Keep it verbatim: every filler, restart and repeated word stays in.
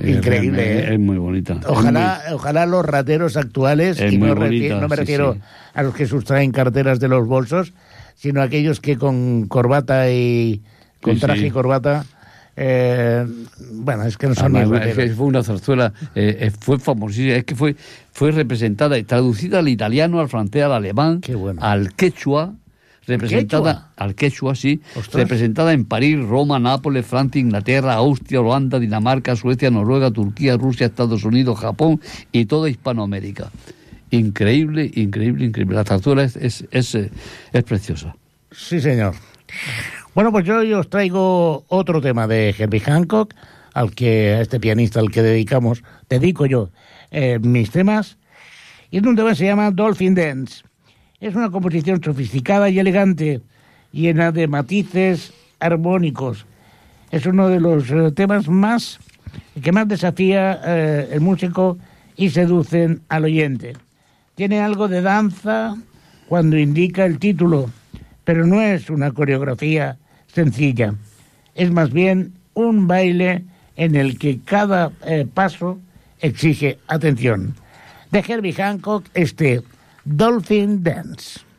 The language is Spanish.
increíble, es, ¿eh? es muy bonita. Ojalá, muy... ojalá los rateros actuales, es y muy no, bonita, refi- no me sí, refiero sí. a los que sustraen carteras de los bolsos, sino a aquellos que con corbata y con Sí, traje sí. y corbata, eh, bueno, es que no son Además, ni es que rateros. fue una zarzuela, eh, eh, fue famosísima, es que fue, fue representada y traducida al italiano, al francés, al alemán, Qué bueno. al quechua, representada ¿Quechua? al quechua, sí, Ostras. representada en París, Roma, Nápoles, Francia, Inglaterra, Austria, Holanda, Dinamarca, Suecia, Noruega, Turquía, Rusia, Estados Unidos, Japón y toda Hispanoamérica. Increíble, increíble, increíble. La zarzuela es, es, es, eh, es preciosa. Sí, señor. Bueno, pues yo hoy os traigo otro tema de Herbie Hancock, al que, a este pianista al que dedicamos, dedico yo eh, mis temas, y es un tema que se llama Dolphin Dance. Es una composición sofisticada y elegante, llena de matices armónicos. Es uno de los eh, temas más que más desafía eh, el músico y seducen al oyente. Tiene algo de danza cuando indica el título, pero no es una coreografía sencilla. Es más bien un baile en el que cada eh, paso exige atención. De Herbie Hancock, este Dolphin Dance.